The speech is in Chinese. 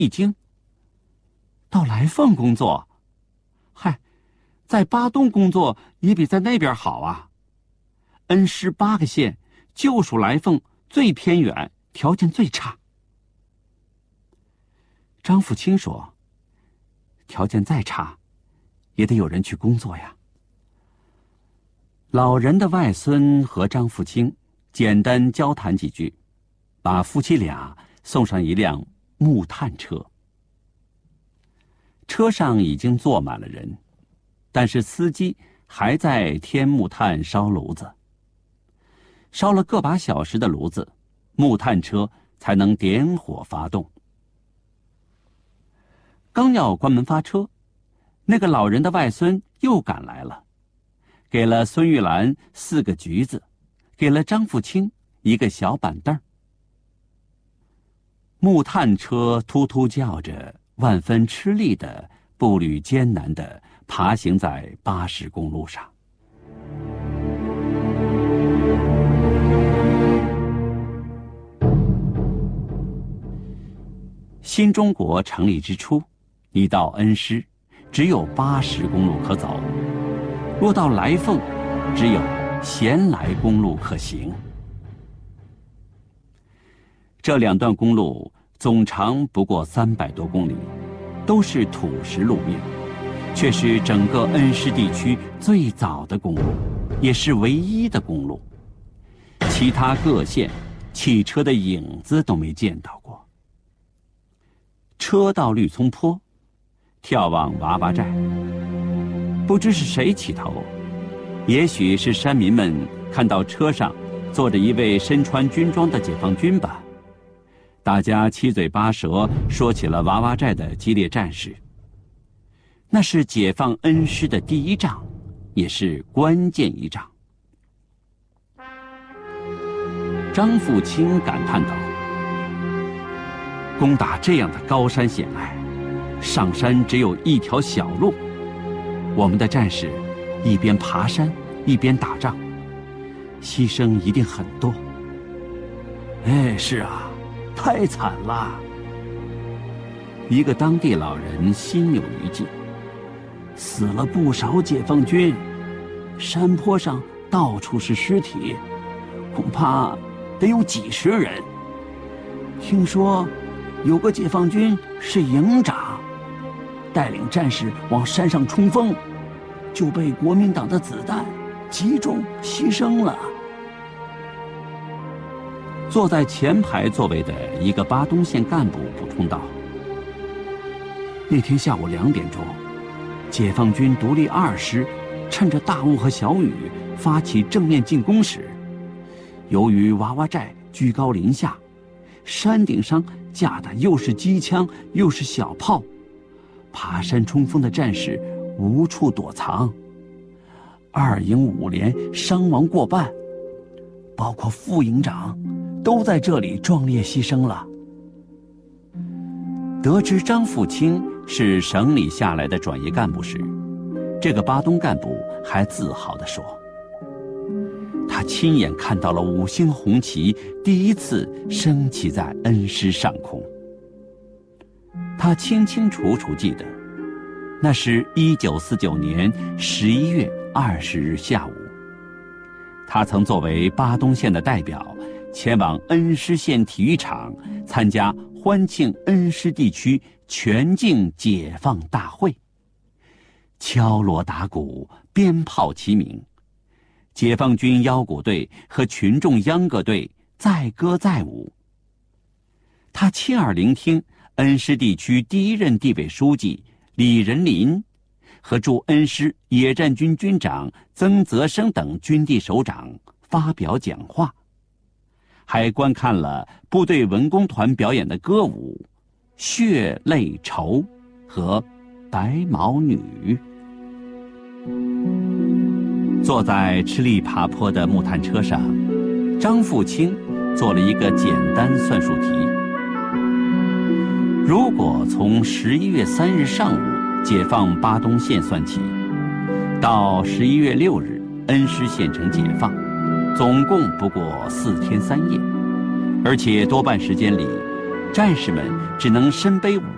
一惊：到来凤工作？嗨，在巴东工作也比在那边好啊。恩施8个县，就属来凤最偏远，条件最差。张富清说：条件再差，也得有人去工作呀。老人的外孙和张富清简单交谈几句，把夫妻俩送上一辆木炭车。车上已经坐满了人，但是司机还在添木炭烧炉子。烧了个把小时的炉子，木炭车才能点火发动。刚要关门发车，那个老人的外孙又赶来了，给了孙玉兰4个橘子，给了张富清1个小板凳。木炭车突突叫着，万分吃力的步履艰难的爬行在80公路上。新中国成立之初，你到恩施只有80公路可走，若到来凤，只有咸来公路可行。这2段公路总长不过300多公里，都是土石路面，却是整个恩施地区最早的公路，也是唯一的公路。其他各县汽车的影子都没见到过。车到绿葱坡，眺望娃娃寨。不知是谁起头，也许是山民们看到车上坐着一位身穿军装的解放军吧。大家七嘴八舌说起了娃娃寨的激烈战事。那是解放恩施的第一仗，也是关键一仗。张富清感叹道：攻打这样的高山险隘，上山只有一条小路，我们的战士一边爬山一边打仗，牺牲一定很多。哎，是啊，太惨了。一个当地老人心有余悸，死了不少解放军，山坡上到处是尸体，恐怕得有几十人。听说有个解放军是营长，带领战士往山上冲锋，就被国民党的子弹击中牺牲了。坐在前排座位的一个巴东县干部补充道：那天下午2点钟，解放军独立2师趁着大雾和小雨发起正面进攻时，由于娃娃寨居高临下，山顶上架的又是机枪又是小炮，爬山冲锋的战士无处躲藏，2营5连伤亡过半，包括副营长都在这里壮烈牺牲了。得知张富清是省里下来的转业干部时，这个巴东干部还自豪地说，他亲眼看到了5星红旗第一次升起在恩施上空。他清清楚楚记得，那是1949年11月20日下午，他曾作为巴东县的代表前往恩施县体育场参加欢庆恩施地区全境解放大会。敲锣打鼓，鞭炮齐鸣，解放军腰鼓队和群众秧歌队载歌载舞。他亲耳聆听恩施地区第1任地委书记李仁林和驻恩施野战军军长曾泽生等军地首长发表讲话，还观看了部队文工团表演的歌舞《血泪愁》和《白毛女》。坐在吃力爬坡的木炭车上，张富清做了一个简单算术题。如果从11月3日上午解放巴东县算起，到11月6日恩施县城解放，总共不过4天3夜，而且多半时间里，战士们只能身背武